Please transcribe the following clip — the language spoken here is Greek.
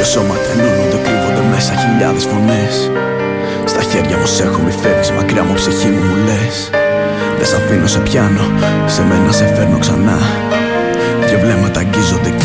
σώματα ενώνονται, κρύβονται μέσα χιλιάδες φωνές. Στα χέρια μου σ' έχω, μη φεύγεις μακριά μου, ψυχή μου μου λες. Δεν σ' αφήνω, σε πιάνω, σε μένα σε φέρνω ξανά. Δυο βλέμματα αγγίζονται κι